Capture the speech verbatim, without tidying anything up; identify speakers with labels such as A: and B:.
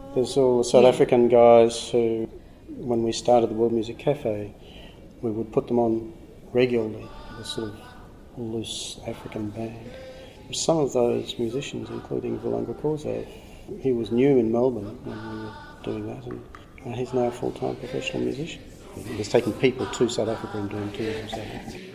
A: There's all the South yeah. African guys who, when we started the World Music Cafe, we would put them on regularly, the sort of loose African band. Some of those musicians, including Vulanga Khoza, he was new in Melbourne when we were doing that, and he's now a full-time professional musician. He was taking people to South Africa and doing tours in South Africa.